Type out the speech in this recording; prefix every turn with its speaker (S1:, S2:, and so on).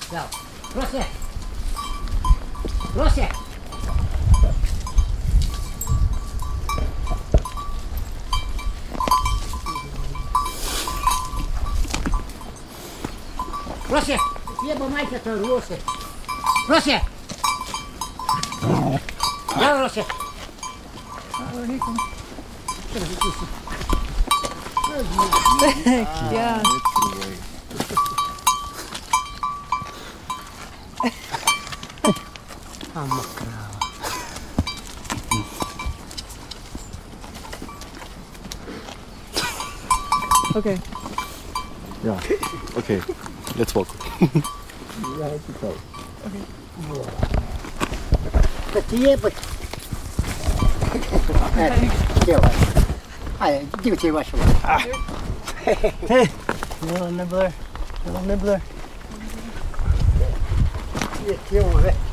S1: Zo. Rosse. Rosse. Rosse. Hier bei mij dat een Rosse. Rosse. Ja, Rosse.
S2: Ja. Okay.
S3: Ja, okay. Let's walk.
S1: Ja, het is zo. Dat hier wordt. Die wat je was.
S3: Hey, little nibbler. Little nibbler.
S1: Hier, jongen.